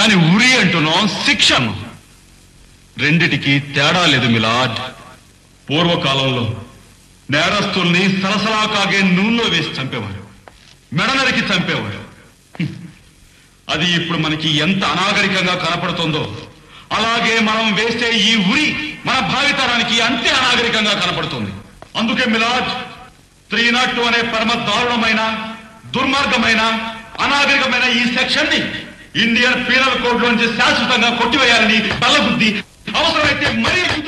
దాని ఉరి అంటున్నాం శిక్ష. రెండిటికి తేడా లేదు మిలాడ్. పూర్వకాలంలో నేరస్తుల్ని సలసలా కాగే నూనెలో వేసి చంపేవారు, మెడనరికి చంపేవారు. అది ఇప్పుడు మనకి ఎంత అనాగరికంగా కనపడుతుందో అలాగే మనం వేసే ఈ ఉరి మన భావితరానికి అంతే అనాగరికంగా కనపడుతుంది. అందుకే మిలాడ్ 302 అనే పరమ దారుణమైన, దుర్మార్గమైన, అనాగరికమైన ఈ సెక్షన్ ని ఇండియన్ పీనల్ కోడ్ లోంచి శాశ్వతంగా కొట్టివేయాలని బల్లబుద్ధి అవసరమైతే మరీ